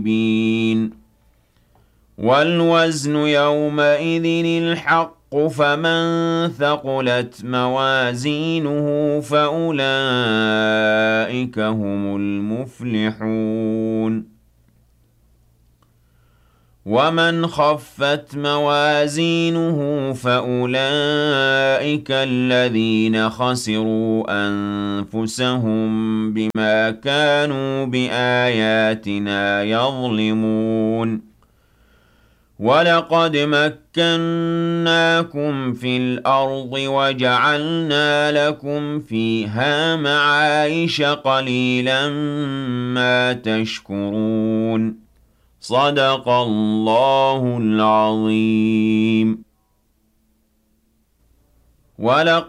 مبين والوزن يومئذ الحق فمن ثقلت موازينه فأولئك هم المفلحون ومن خفت موازينه فأولئك الذين خسروا أنفسهم بما كانوا بآياتنا يظلمون وَلَقَدْ مَكَّنَّاكُمْ فِي الْأَرْضِ وَجَعَلْنَا لَكُمْ فِيهَا مَعَايِشَ قَلِيلًا مَا تَشْكُرُونَ صدق الله العظيم.